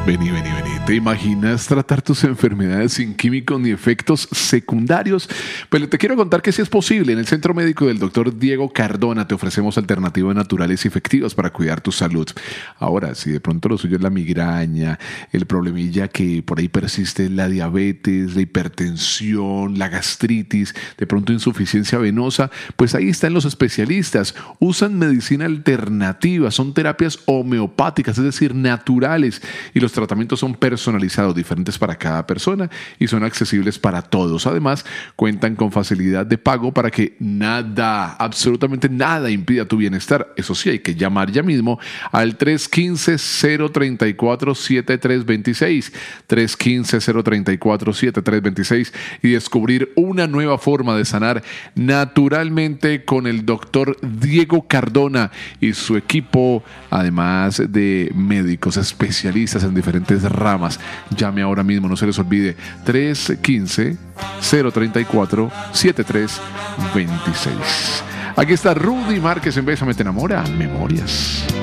Vení. ¿Te imaginas tratar tus enfermedades sin químicos ni efectos secundarios? Pues te quiero contar que sí es posible. En el Centro Médico del Dr. Diego Cardona te ofrecemos alternativas naturales y efectivas para cuidar tu salud. Ahora, si de pronto lo suyo es la migraña, el problemilla que por ahí persiste, la diabetes, la hipertensión, la gastritis, de pronto insuficiencia venosa, pues ahí están los especialistas. Usan medicina alternativa, son terapias homeopáticas, es decir, naturales, y los tratamientos son personalizados, diferentes para cada persona y son accesibles para todos. Además, cuentan con facilidad de pago para que nada, absolutamente nada impida tu bienestar. Eso sí, hay que llamar ya mismo al 315-034-7326, 315-034-7326 y descubrir una nueva forma de sanar naturalmente con el doctor Diego Cardona y su equipo, además de médicos especialistas en diferentes ramas. Llame ahora mismo, no se les olvide, 315-034-7326. Aquí está Rudy Márquez en Bésame Te Enamora, Memorias.